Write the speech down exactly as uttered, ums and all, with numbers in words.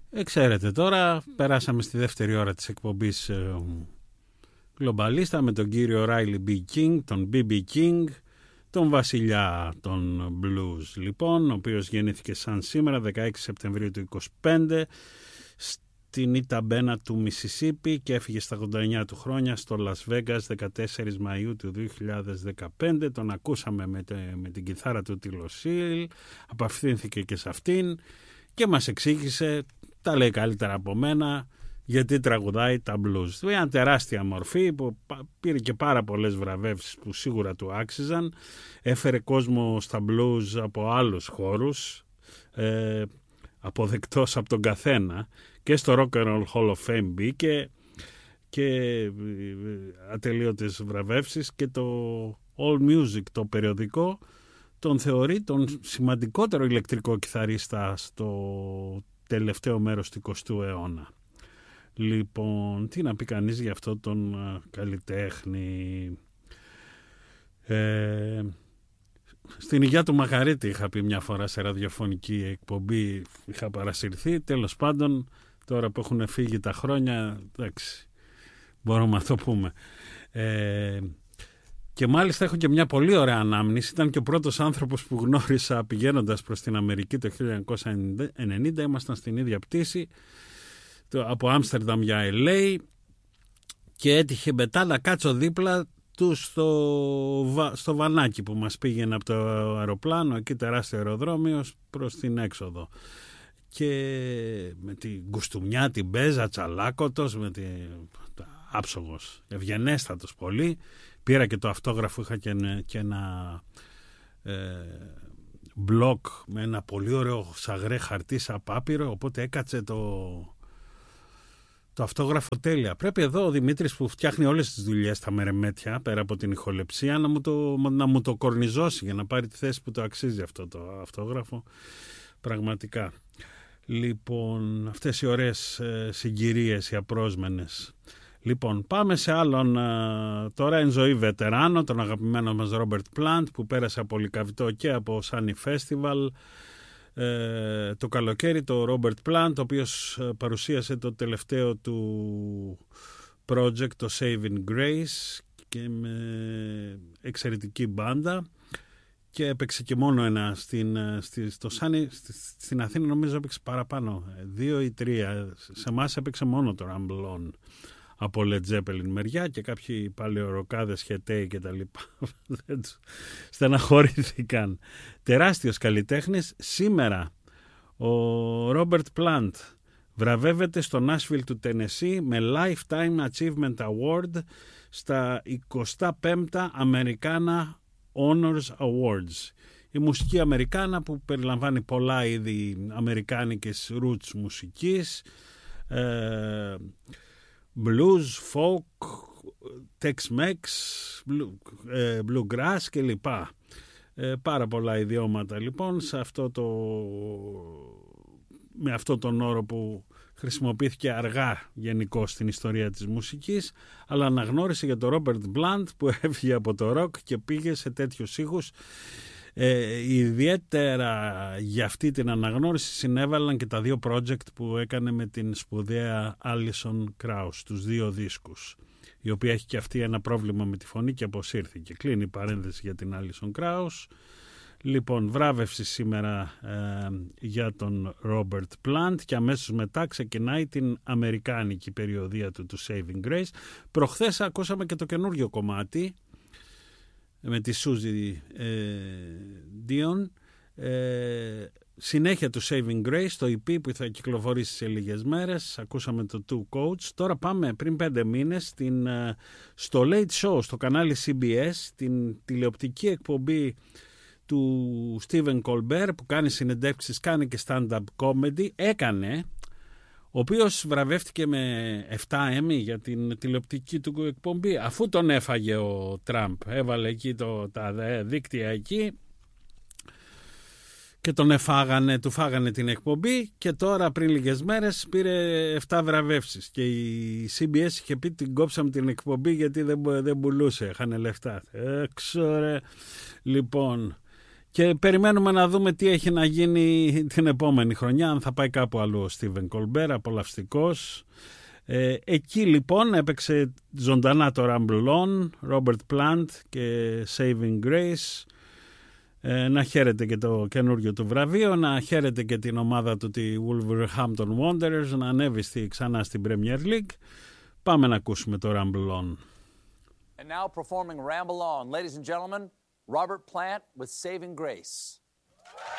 Ε, ξέρετε τώρα, περάσαμε στη δεύτερη ώρα της εκπομπής ε, Γλομπαλίστα με τον κύριο Riley μπι. King, τον μπι μπι King, τον βασιλιά των blues λοιπόν, ο οποίος γεννήθηκε σαν σήμερα δεκαέξι Σεπτεμβρίου του είκοσι πέντε στην Ιταμπένα του Μισισίπι και έφυγε στα ογδόντα εννιά του χρόνια στο Las Vegas δεκατέσσερις Μαΐου του δύο χιλιάδες δεκαπέντε. Τον ακούσαμε με, τε, με την κιθάρα του τη Lucille, απευθύνθηκε και σε αυτήν και μας εξήγησε, τα λέει καλύτερα από μένα, γιατί τραγουδάει τα blues. Μια τεράστια μορφή που πήρε και πάρα πολλές βραβεύσεις που σίγουρα του άξιζαν. Έφερε κόσμο στα blues από άλλους χώρους, ε, αποδεκτός από τον καθένα, και στο Rock and Roll Hall of Fame μπήκε και ατελείωτες βραβεύσεις, και το All Music, το περιοδικό, τον θεωρεί τον σημαντικότερο ηλεκτρικό κιθαρίστα στο τελευταίο μέρος του εικοστού αιώνα. Λοιπόν, τι να πει κανείς για αυτό τον uh, καλλιτέχνη. Ε, στην υγεία του Μαγαρίτη είχα πει μια φορά σε ραδιοφωνική εκπομπή, είχα παρασυρθεί. Τέλος πάντων, τώρα που έχουν φύγει τα χρόνια, εντάξει, μπορούμε να το πούμε. Ε, και μάλιστα έχω και μια πολύ ωραία ανάμνηση. Ήταν και ο πρώτος άνθρωπος που γνώρισα πηγαίνοντας προς την Αμερική το χίλια εννιακόσια ενενήντα. Ήμασταν στην ίδια πτήση από Άμστερνταμ για ελ έι και έτυχε μετά να κάτσω δίπλα του στο, στο βανάκι που μας πήγαινε από το αεροπλάνο, εκεί τεράστιο αεροδρόμιο, προς την έξοδο. Και με την κουστούμιά, την μπέζα, τσαλάκωτος, με την άψογος, ευγενέστατος πολύ. Πήρα και το αυτόγραφο, είχα και, και ένα ε, μπλοκ με ένα πολύ ωραίο σαγρέ χαρτί σαν πάπυρο, οπότε έκατσε το... το αυτόγραφο τέλεια. Πρέπει εδώ ο Δημήτρης που φτιάχνει όλες τις δουλειές στα μερεμέτια, πέρα από την ηχοληψία, να μου το, να μου το κορνιζώσει για να πάρει τη θέση που το αξίζει αυτό το αυτόγραφο. Πραγματικά. Λοιπόν, αυτές οι ωραίες ε, συγκυρίες, οι απρόσμενες. Λοιπόν, πάμε σε άλλον ε, τώρα εν ζωή βετεράνο, τον αγαπημένο μας Ρόμπερτ Πλάντ, που πέρασε από Λυκαβητό και από Sunny Festival. Ε, το καλοκαίρι, το Robert Plant, ο οποίος παρουσίασε το τελευταίο του project, το Saving Grace, και με εξαιρετική μπάντα, και έπαιξε και μόνο ένα στην, στη, στο Sunny, στη, στην Αθήνα νομίζω έπαιξε παραπάνω, δύο ή τρία. Σε εμάς έπαιξε μόνο το Rumble On από Led Zeppelin μεριά, και κάποιοι παλαιοροκάδες, χετέοι και τα λοιπά δεν τους στεναχωρήθηκαν. Τεράστιος καλλιτέχνης. Σήμερα ο Robert Plant βραβεύεται στο Nashville του Tennessee με Lifetime Achievement Award στα εικοστά πέμπτα Americana Honors Awards. Η μουσική Αμερικάνα, που περιλαμβάνει πολλά είδη αμερικάνικης roots μουσικής, ε, blues, folk, Tex-Mex, bluegrass κλπ. Ε, πάρα πολλά ιδιώματα λοιπόν σε αυτό το, με αυτό τον όρο που χρησιμοποιήθηκε αργά γενικώ στην ιστορία της μουσικής, αλλά αναγνώρισε για το Robert Plant που έφυγε από το rock και πήγε σε τέτοιους ήχους. Ε, ιδιαίτερα για αυτή την αναγνώριση συνέβαλαν και τα δύο project που έκανε με την σπουδαία Alison Krauss, τους δύο δίσκους, η οποία έχει και αυτή ένα πρόβλημα με τη φωνή και αποσύρθηκε. Κλείνει η παρένθεση για την Alison Krauss. Λοιπόν, βράβευση σήμερα ε, για τον Robert Plant, και αμέσως μετά ξεκινάει την αμερικάνικη περιοδία του, του Saving Grace. Προχθές ακούσαμε και το καινούργιο κομμάτι με τη Suzy ε, Dion, ε, συνέχεια του Saving Grace, το ι πι που θα κυκλοφορήσει σε λίγες μέρες. Ακούσαμε το Two Coats. Τώρα πάμε πριν πέντε μήνες στην, στο Late Show, στο κανάλι σι μπι ες, την τηλεοπτική εκπομπή του Stephen Colbert, που κάνει συνεντεύξεις, κάνει και stand-up comedy. Έκανε, ο οποίος βραβεύτηκε με επτά Emmy για την τηλεοπτική του εκπομπή, αφού τον έφαγε ο Τραμπ. Έβαλε εκεί το, τα δίκτυα εκεί και τον εφάγανε, του φάγανε την εκπομπή, και τώρα πριν λίγες μέρες πήρε επτά βραβεύσεις, και η σι μπι ες είχε πει την κόψαμε την εκπομπή γιατί δεν, δεν πουλούσε, είχαν λεφτά. Έξω ρε. Λοιπόν, Και περιμένουμε να δούμε τι έχει να γίνει την επόμενη χρονιά, αν θα πάει κάπου αλλού ο Στίβεν Κολμπέρ, απολαυστικός. Ε, εκεί λοιπόν έπαιξε ζωντανά το Rumble On, Robert Plant και Saving Grace. Ε, να χαίρεται και το καινούριο του βραβείο, να χαίρεται και την ομάδα του, τη Wolverhampton Wanderers, να ανέβει στη, ξανά στην Premier League. Πάμε να ακούσουμε το Rumble On. And now performing Ramble On, ladies and gentlemen, Robert Plant with Saving Grace.